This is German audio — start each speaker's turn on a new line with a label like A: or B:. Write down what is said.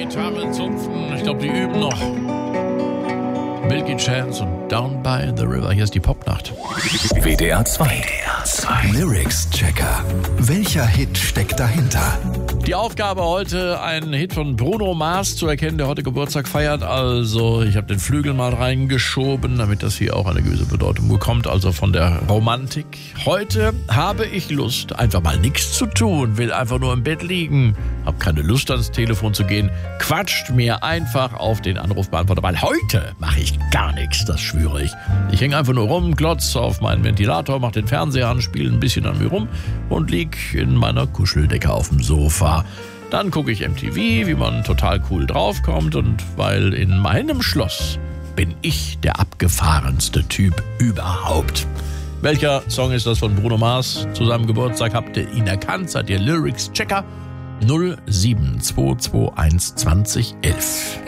A: Gitarren zupfen. Ich glaube, die üben noch. Milky Chance und Down by the River. Hier ist die Popnacht.
B: WDR 2. Lyrics Checker. Welcher Hit steckt dahinter?
A: Die Aufgabe heute, einen Hit von Bruno Mars zu erkennen, der heute Geburtstag feiert. Also ich habe den Flügel mal reingeschoben, damit das hier auch eine gewisse Bedeutung bekommt. Also von der Romantik. Heute habe ich Lust, einfach mal nichts zu tun, will einfach nur im Bett liegen. Hab keine Lust, ans Telefon zu gehen. Quatscht mir einfach auf den Anrufbeantworter, weil heute mache ich gar nichts, das schwöre ich. Ich hänge einfach nur rum, glotz auf meinen Ventilator, mach den Fernseher an, spiele ein bisschen an mir rum und lieg in meiner Kuscheldecke auf dem Sofa. Dann gucke ich MTV, wie man total cool draufkommt, und weil in meinem Schloss bin ich der abgefahrenste Typ überhaupt. Welcher Song ist das von Bruno Mars? Zu seinem Geburtstag habt ihr ihn erkannt, seid ihr Lyrics Checker? 07221 2011.